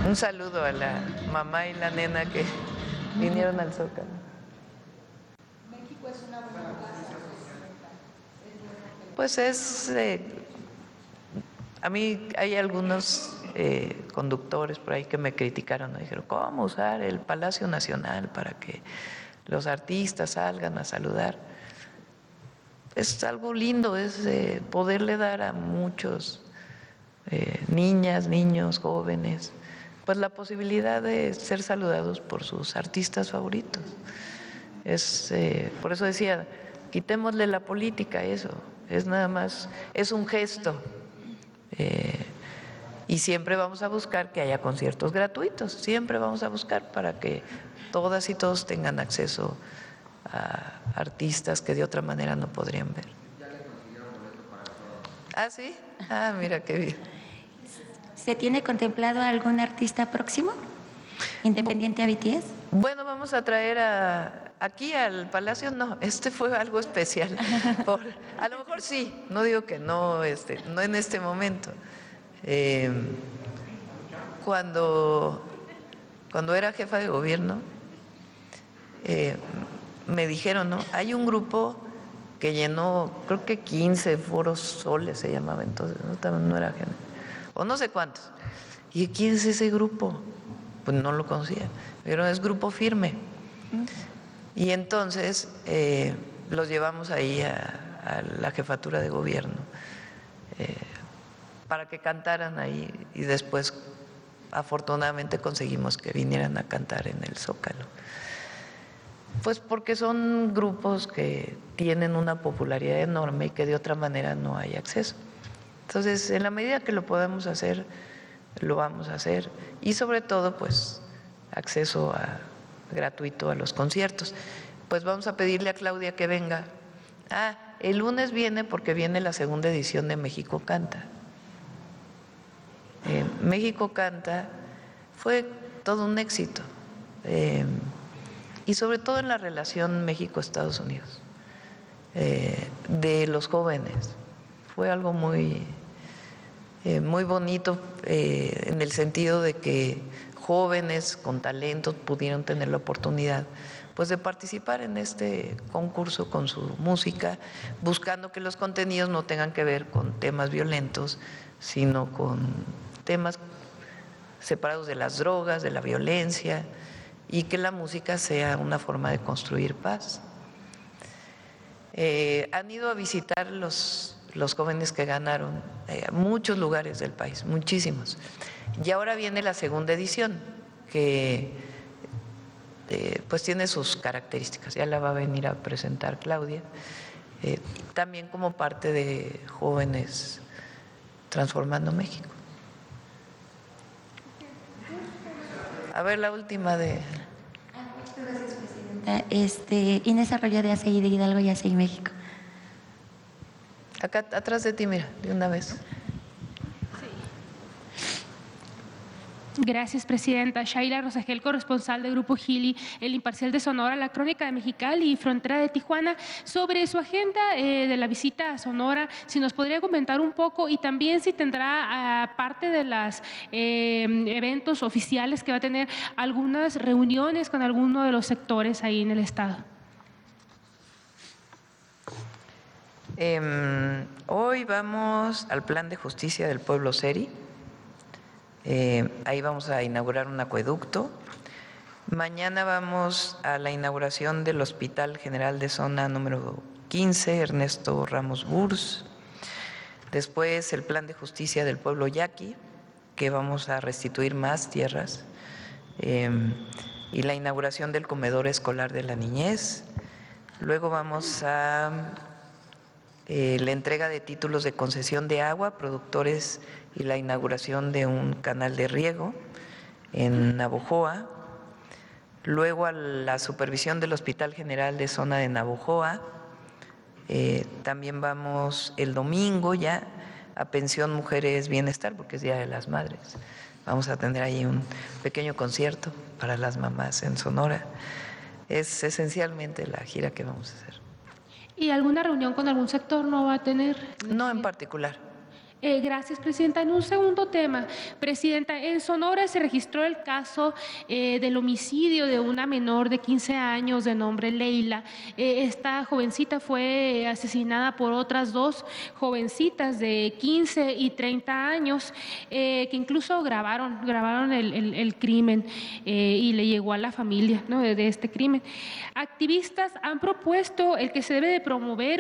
Un saludo a la mamá y la nena que vinieron al Zócalo. México es una buena casa. Pues a mí hay algunos conductores por ahí que me criticaron, ¿no? Dijeron, ¿cómo usar el Palacio Nacional para que los artistas salgan a saludar? Es algo lindo, es poderle dar a muchos niñas, niños, jóvenes, pues la posibilidad de ser saludados por sus artistas favoritos. Por eso decía, quitémosle la política a eso, es nada más, es un gesto. Y siempre vamos a buscar que haya conciertos gratuitos, siempre vamos a buscar para que todas y todos tengan acceso a artistas que de otra manera no podrían ver. ¿Ya le consiguieron boleto para todo? ¿Ah, sí? Ah, mira qué bien. ¿Se tiene contemplado algún artista próximo, independiente a BTS? Bueno, vamos a traer aquí al Palacio, no, fue algo especial. A lo mejor sí, no digo que no, no en este momento. Cuando era jefa de gobierno, me dijeron, ¿no? Hay un grupo que llenó, creo que 15 foros soles se llamaba entonces, ¿no? También no era gente, o no sé cuántos. ¿Y quién es ese grupo? Pues no lo conocía, pero es Grupo Firme. Y entonces los llevamos ahí a la jefatura de gobierno para que cantaran ahí y después afortunadamente conseguimos que vinieran a cantar en el Zócalo. Pues porque son grupos que tienen una popularidad enorme y que de otra manera no hay acceso. Entonces, en la medida que lo podamos hacer, lo vamos a hacer y sobre todo, pues, acceso gratuito a los conciertos. Pues vamos a pedirle a Claudia que venga. El lunes viene porque viene la segunda edición de México Canta. México Canta fue todo un éxito. Y sobre todo en la relación México-Estados Unidos, de los jóvenes. Fue algo muy bonito en el sentido de que jóvenes con talento pudieron tener la oportunidad pues de participar en este concurso con su música, buscando que los contenidos no tengan que ver con temas violentos, sino con temas separados de las drogas, de la violencia, y que la música sea una forma de construir paz. Han ido a visitar los jóvenes que ganaron muchos lugares del país, muchísimos. Y ahora viene la segunda edición, que pues tiene sus características, ya la va a venir a presentar Claudia, también como parte de Jóvenes Transformando México. A ver, la última de... Gracias, presidenta. Inés Arroyo de ACI de Hidalgo y ACI México. Acá atrás de ti, mira, de una vez. Gracias, presidenta. Shaila Rosagel, corresponsal del Grupo Gili, El Imparcial de Sonora, La Crónica de Mexicali y Frontera de Tijuana, sobre su agenda de la visita a Sonora, si nos podría comentar un poco y también si tendrá, aparte de los eventos oficiales que va a tener, algunas reuniones con alguno de los sectores ahí en el estado. Hoy vamos al Plan de Justicia del Pueblo SERI. Ahí vamos a inaugurar un acueducto. Mañana vamos a la inauguración del Hospital General de Zona número 15, Ernesto Ramos Burs. Después el Plan de Justicia del Pueblo Yaqui, que vamos a restituir más tierras. Y la inauguración del Comedor Escolar de la Niñez. Luego vamos a la entrega de títulos de concesión de agua a productores y la inauguración de un canal de riego en Navojoa. Luego a la supervisión del Hospital General de Zona de Navojoa. También vamos el domingo ya a Pensión Mujeres Bienestar, porque es Día de las Madres. Vamos a tener ahí un pequeño concierto para las mamás en Sonora. Es esencialmente la gira que vamos a hacer. ¿Y alguna reunión con algún sector no va a tener? No en particular. Gracias, Presidenta. En un segundo tema, Presidenta, en Sonora se registró el caso del homicidio de una menor de 15 años de nombre Leila. Esta jovencita fue asesinada por otras dos jovencitas de 15 y 30 años que incluso grabaron el crimen y le llegó a la familia, ¿no?, de este crimen. Activistas han propuesto el que se debe de promover